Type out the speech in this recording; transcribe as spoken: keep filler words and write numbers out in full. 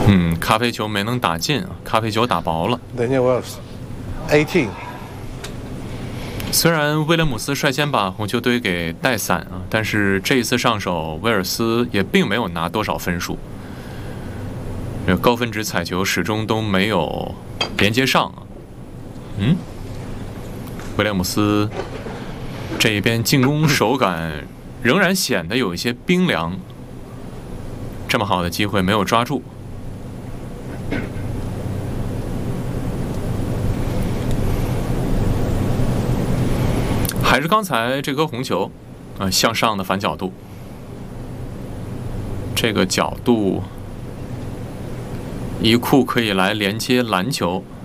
嗯，咖啡球没能打进啊，咖啡球打薄了。 Daniel Wells, eighteen。 虽然威廉姆斯率先把红球队给带散啊，但是这一次上手，威尔斯也并没有拿多少分数。这高分值彩球始终都没有连接上啊。嗯，威廉姆斯这一边进攻手感仍然显得有一些冰凉，这么好的机会没有抓住。还是刚才这颗红球，啊、呃，向上的反角度，这个角度一库可以来连接篮球。